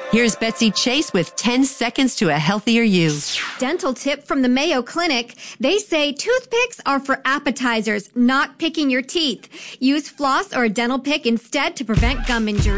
Here's Betsy Chase with 10 seconds to a healthier you. Dental tip from the Mayo Clinic. They say toothpicks are for appetizers, not picking your teeth. Use floss or a dental pick instead to prevent gum injury.